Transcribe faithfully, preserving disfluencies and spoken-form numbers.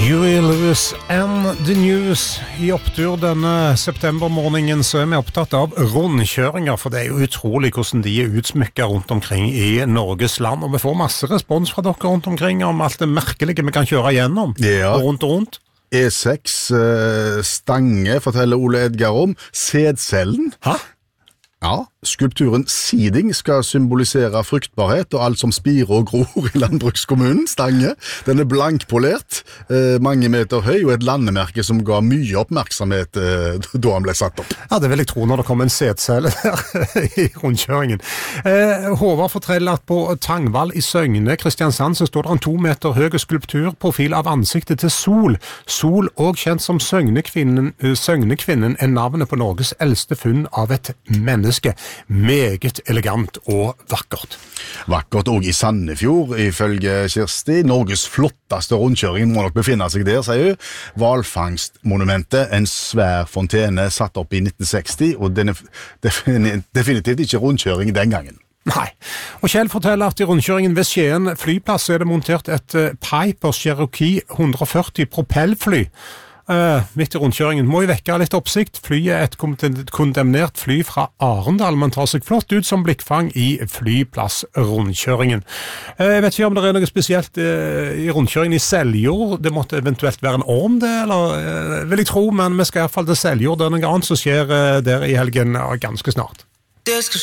Huey Lewis and the News. I opptur denne septembermorgenen så er vi opptatt av rundkjøringer, for det er jo utrolig hvordan de er utsmykket rundt omkring i Norges land, og vi får masse respons fra dere rundt omkring om alt det merkelige vi kan kjøre gjennom, ja. Og rundt og rundt. E seks uh, Stange forteller Ole Edgar om sædcellen. Hæ? Ja, skulpturen Siding skal symbolisere fruktbarhet og alt som spirer og gror i landbrukskommunen, Stange. Den er blankpolert, eh, mange meter høy, og et landemerke som ga mye oppmerksomhet eh, da han ble satt opp. Ja, det vil jeg tro når det kommer en sædcelle der i rundkjøringen. Eh, Håvard forteller at på Tangvall i Søgne, Kristiansand, så står det en to meter høy skulpturprofil av ansiktet til Sol. Sol, også kjent som Søgnekvinnen, Søgnekvinnen er navnet på Norges eldste funn av et menneske. Meget elegant og vakkert. Vakkert også i Sandefjord, ifølge Kirsti. Norges flotteste rundkjøring må nok befinne seg der, sier hun. Hvalfangstmonumentet, en svær fontene satt opp i nitten seksti, og den er definitivt ikke rundkjøring den gangen. Nei. Og Kjell forteller at i rundkjøringen ved Skien flyplass er det montert et Piper Cherokee hundre og førti propellfly. Uh, midt i rundkjøringen må jo vekke litt oppsikt. Flyet er et kondemnert fly fra Arendal, men tar seg flott ut som blikkfang i flyplassrundkjøringen. Uh, jeg vet ikke om det er noe spesielt uh, i rundkjøringen i Seljord. Det måtte eventuelt være en orm det, eller uh, vil jeg tro, men vi skal i hvert fall til Seljord. Det er noe annet som skjer uh, der i helgen uh, ganske snart. Det skal